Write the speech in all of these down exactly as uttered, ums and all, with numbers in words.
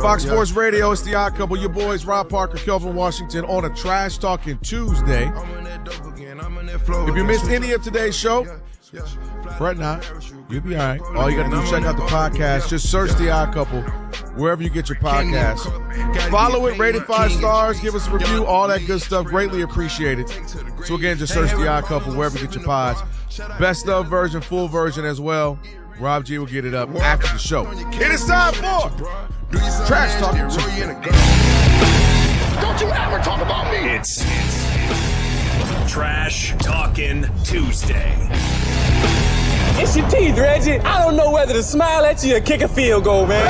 Fox Sports Radio, it's The Odd Couple. Your boys, Rob Parker, Kelvin Washington, on a Trash Talking Tuesday. If you missed any of today's show, fret not. You'll be all right. All you got to do is check out the podcast. Just search The Odd Couple wherever you get your podcast. Follow it, rate it five stars, give us a review, all that good stuff. Greatly appreciated. So, again, just search The Odd Couple wherever you get your pods. Best of version, full version as well. Rob G will get it up after the show. It is time for Trash Talking Tuesday. Don't you ever talk about me. It's, it's Trash Talking Tuesday. It's your teeth, Reggie. I don't know whether to smile at you or kick a field goal, man.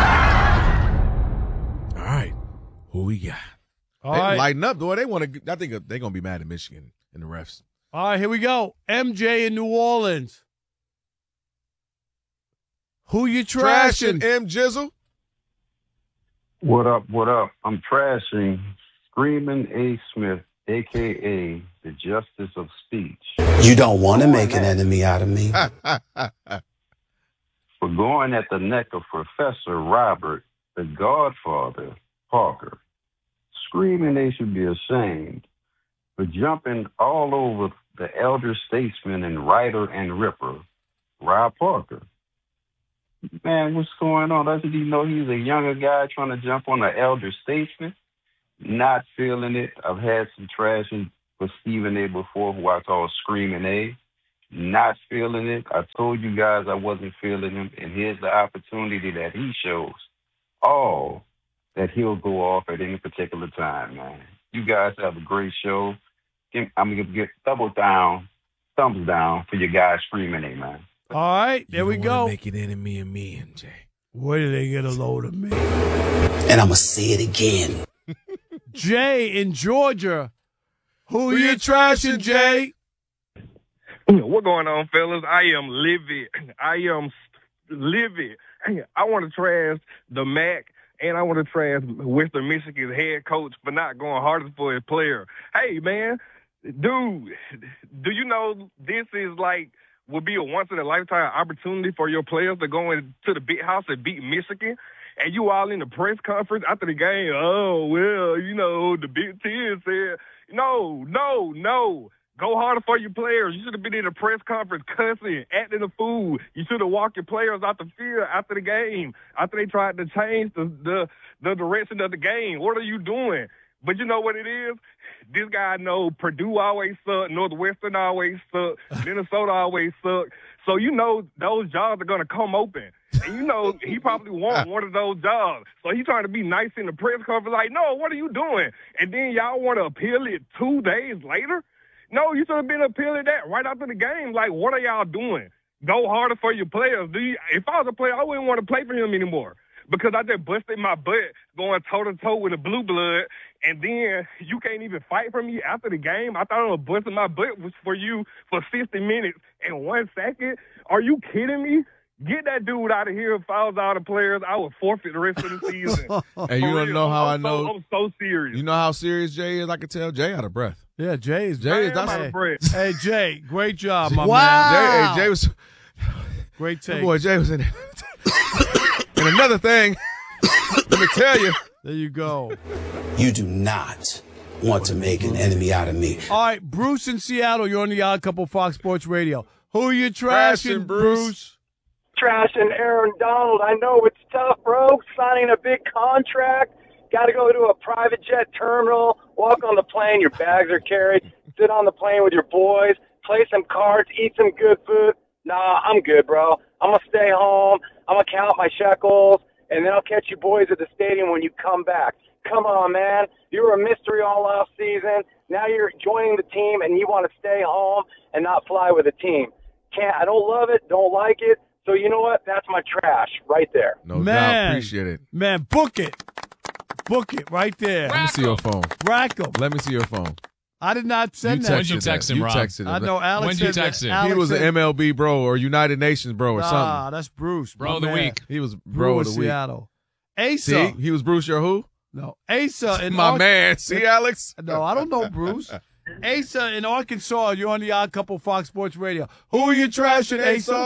All right. Who we got? All they right. lighten up, boy. They want to. I think they're going to be mad at Michigan and the refs. All right, here we go. M J in New Orleans. Who you trashing? Trashing M. Jizzle. What up, what up? I'm trashing Screaming A. Smith, a k a the Justice of Speech. You don't want to make an enemy out of me. For going at the neck of Professor Robert, the Godfather, Parker. Screaming they should be ashamed for jumping all over the elder statesman and writer and ripper, Rob Parker. Man, what's going on? Doesn't he know he's a younger guy trying to jump on an elder statesman? Not feeling it. I've had some trashing for Stephen A. before, who I call Screaming A. Not feeling it. I told you guys I wasn't feeling him, and here's the opportunity that he shows. All that he'll go off at any particular time, man. You guys have a great show. I'm going to get double down, thumbs down for your guys Screaming A, man. All right, there you we go. Make an enemy of me, M J. Where did they get a load of me? And I'm going to say it again. Jay in Georgia. Who, Who you trashing, Jay? What going on, fellas? I am livid. I am livid. I want to trash the M A C, and I want to trash Western Michigan's head coach for not going harder for his player. Hey, man, dude, do you know this is like would be a once-in-a-lifetime opportunity for your players to go into the big house and beat Michigan? And you all in the press conference after the game, oh, well, you know, the Big Ten said, no, no, no. Go harder for your players. You should have been in a press conference cussing, acting a fool. You should have walked your players out the field after the game, after they tried to change the, the, the direction of the game. What are you doing? But you know what it is? This guy know Purdue always suck, Northwestern always suck, Minnesota always suck. So you know those jobs are going to come open. And you know he probably wants one of those jobs. So he's trying to be nice in the press conference like, no, what are you doing? And then y'all want to appeal it two days later? No, you should have been appealing that right after the game. Like, what are y'all doing? Go harder for your players. Do you, if I was a player, I wouldn't want to play for him anymore because I just busted my butt going toe-to-toe with the blue blood, and then you can't even fight for me after the game. I thought I was busting my butt was for you for sixty minutes in one second. Are you kidding me? Get that dude out of here. If I was out of players, I would forfeit the rest of the season. And you don't know how I'm I know. So, I'm so serious. You know how serious Jay is? I can tell Jay out of breath. Yeah, Jay is. Jay is. I'm out of breath. Hey, Jay, great job, my wow. man. Jay, hey, Jay was. Great take. Boy, Jay was in there. And another thing, let me tell you. There you go. You do not want to make an enemy out of me. All right, Bruce in Seattle. You're on the Odd Couple Fox Sports Radio. Who are you trashing, Trashing, Bruce? Bruce? Trashing Aaron Donald. I know it's tough, bro. Signing a big contract. Got to go to a private jet terminal. Walk on the plane. Your bags are carried. Sit on the plane with your boys. Play some cards. Eat some good food. Nah, I'm good, bro. I'm going to stay home. I'm going to count my shekels. And then I'll catch you boys at the stadium when you come back. Come on, man. You were a mystery all off season. Now you're joining the team, and you want to stay home and not fly with the team. Can't. I don't love it. Don't like it. So you know what? That's my trash right there. No Man. doubt. Appreciate it. Man, book it. Book it right there. Let me see your phone. Rack 'em. Let me see your phone. I did not send You that. When'd you text that. him, you Rob? texted him. I know Alex When'd you said that. text him? Alex He was an said- M L B bro or United Nations bro or Nah, something. that's Bruce. Bro my of the man. week. He was bro Bruce of the week. Seattle. Asa. See, he was Bruce your who? No, Asa in My Ar- man. See, Alex? No, I don't know Bruce. Asa in Arkansas. You're on the Odd Couple Fox Sports Radio. Who are you trashing, Asa?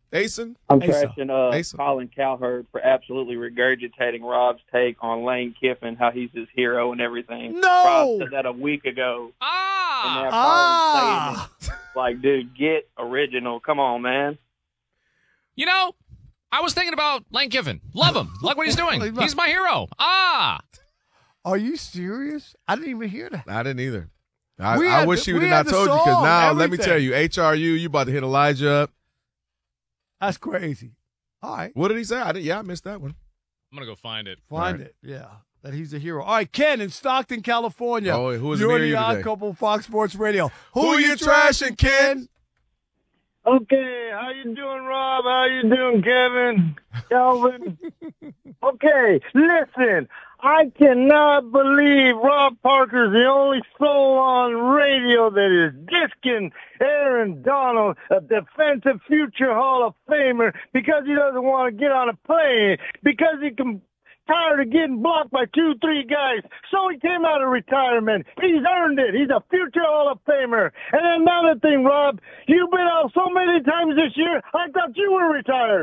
Asen? I'm Asa. trashing uh, Asa. Colin Cowherd for absolutely regurgitating Rob's take on Lane Kiffin, how he's his hero and everything. No! Rob said that a week ago. Ah! And Ah! saying it. Like, dude, get original. Come on, man. You know, I was thinking about Lane Kiffin. Love him. Like what he's doing. He's my hero. Ah! Are you serious? I didn't even hear that. I didn't either. I, We I had wish the- he would we have had not the told you because song, now, let me everything. tell you, H R U, you about to hit Elijah up. That's crazy. All right. What did he say? I did, yeah, I missed that one. I'm going to go find it. Find Right. it. Yeah. That he's a hero. All right, Ken in Stockton, California. Oh, who is You're near the you odd today? couple, Fox Sports Radio. Who, Who you trashing, Ken? Okay, how you doing, Rob? How you doing, Kevin? Calvin? Okay, listen. I cannot believe Rob Parker's the only soul on radio that is disking Aaron Donald, a defensive future Hall of Famer, because he doesn't want to get on a plane, because he can tired of getting blocked by two, three guys. So he came out of retirement. He's earned it. He's a future Hall of Famer. And another thing, Rob, you've been out so many times this year, I thought you were retired.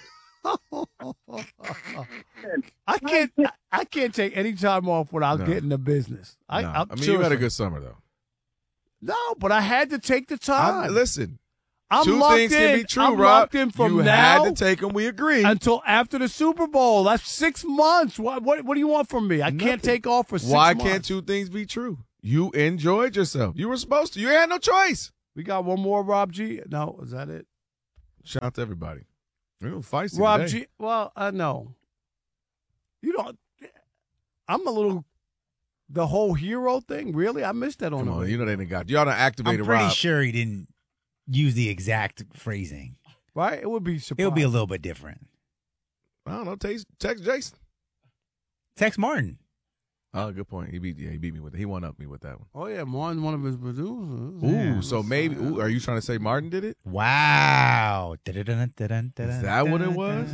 I can't. I, I can't take any time off without No. getting the business. I, No. I'm I mean, you had a seriously. good summer, though. No, but I had to take the time. I'm, listen, I'm two locked things in. can be true, I'm Rob. locked in from you now had to take them. We agree. until after the Super Bowl. That's six months. What What, what do you want from me? I Nothing. can't take off for six Why months. can't two things be true? You enjoyed yourself. You were supposed to. You had no choice. We got one more, Rob G. No, is that it? Shout out to everybody. We're feisty Rob today. G. Well, uh, no. You don't. I'm a little. The whole hero thing, really? I missed that on Come the on, radio. you know they done got y'all done I'm activated pretty Rob. sure he didn't use the exact phrasing. Right? It would be It surprising. would be a little bit different. I don't know. Text, text Jason. Text Martin. Oh, good point. He beat. Yeah, he beat me with it. He won up me with that one. Oh yeah, Martin, one of his producers. Ooh, so maybe. Ooh, are you trying to say Martin did it? Wow. Is Is that what it was?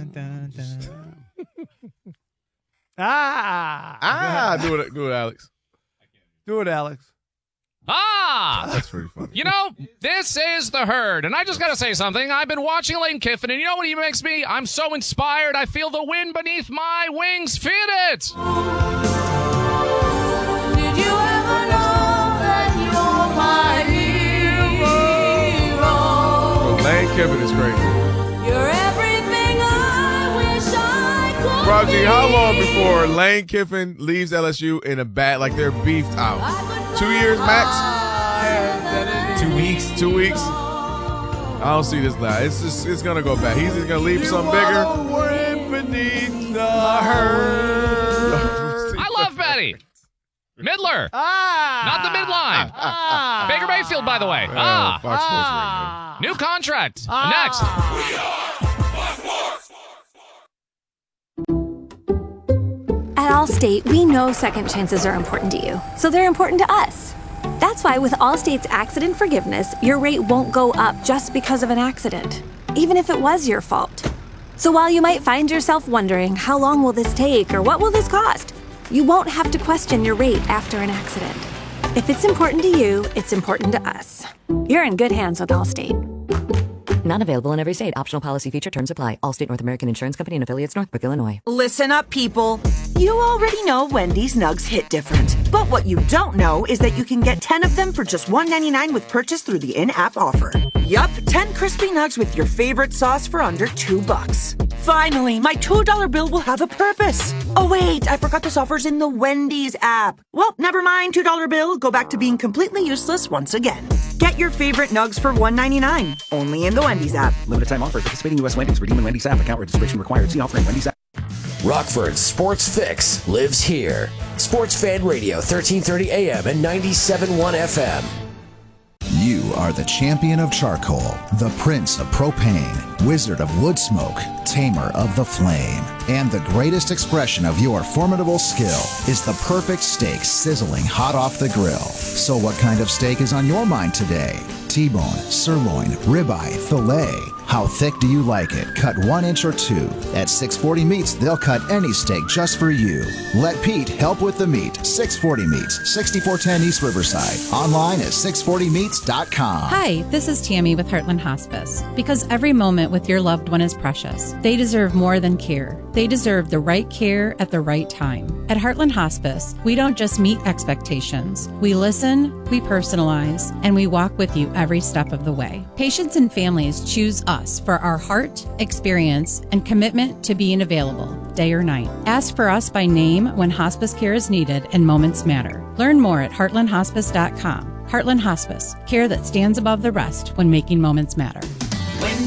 Ah, Ah, do it, do it, Alex. do it, Alex. Ah! That's pretty funny. You know, this is the herd, and I just got to say something. I've been watching Lane Kiffin, and you know what he makes me? I'm so inspired. I feel the wind beneath my wings. Feel it! Did you ever know that you're my hero? Well, Lane Kiffin is great. You're everything I wish I could Rob G, how be. long before Lane Kiffin leaves L S U in a bad, like they're beefed out? Two years max? Two weeks. Two weeks? I don't see this last. It's just, it's gonna go back. He's just gonna leave something bigger. Beneath the herd. I love Betty. Midler. Ah, Not the midline. Ah, Baker Mayfield, by the way. Oh, Ah. Fox Sports ah. New contract. Ah. At Allstate, we know second chances are important to you, so they're important to us. That's why with Allstate's accident forgiveness, your rate won't go up just because of an accident, even if it was your fault. So while you might find yourself wondering, how long will this take or what will this cost? You won't have to question your rate after an accident. If it's important to you, it's important to us. You're in good hands with Allstate. Not available in every state. Optional policy feature. Terms apply. Allstate North American Insurance Company and affiliates, Northbrook, Illinois. Listen up, people. You already know Wendy's nugs hit different. But what you don't know is that you can get ten of them for just one ninety-nine with purchase through the in-app offer. Yup, ten crispy nugs with your favorite sauce for under two bucks. Finally, my two dollar bill will have a purpose. Oh wait, I forgot this offer's in the Wendy's app. Well, never mind, two dollar bill. Go back to being completely useless once again. Get your favorite nugs for one ninety-nine. Only in the Wendy's app. Limited time offer. Participating U S Wendy's. Redeem in Wendy's app. Account registration required. See offering Wendy's app. Rockford's Sports Fix lives here. Sports Fan Radio, thirteen thirty A M and ninety-seven point one F M. You are the champion of charcoal, the prince of propane, wizard of wood smoke, tamer of the flame. And the greatest expression of your formidable skill is the perfect steak sizzling hot off the grill. So what kind of steak is on your mind today? T-bone, sirloin, ribeye, filet. How thick do you like it? Cut one inch or two. At six forty Meats, they'll cut any steak just for you. Let Pete help with the meat. six forty Meats, sixty-four ten East Riverside. Online at six forty meats dot com. Hi, this is Tammy with Heartland Hospice. Because every moment with your loved one is precious. They deserve more than care. They deserve the right care at the right time. At Heartland Hospice, we don't just meet expectations. We listen, we personalize, and we walk with you every step of the way. Patients and families choose us for our heart, experience, and commitment to being available, day or night. Ask for us by name when hospice care is needed and moments matter. Learn more at heartland hospice dot com. Heartland Hospice, care that stands above the rest when making moments matter.